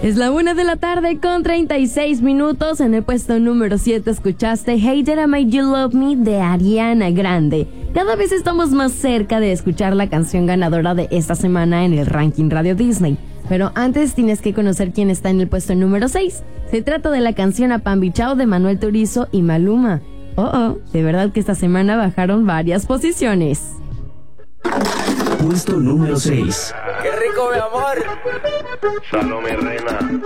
Es la 1:00 con 36 minutos. En el puesto número 7 escuchaste Hey Did I Make You Love Me de Ariana Grande. Cada vez estamos más cerca de escuchar la canción ganadora de esta semana en el ranking Radio Disney. Pero antes tienes que conocer quién está en el puesto número 6. Se trata de la canción Apambichao de Manuel Turizo y Maluma. De verdad que esta semana bajaron varias posiciones. Puesto número 6. ¡Qué rico, mi amor! Salome Reina.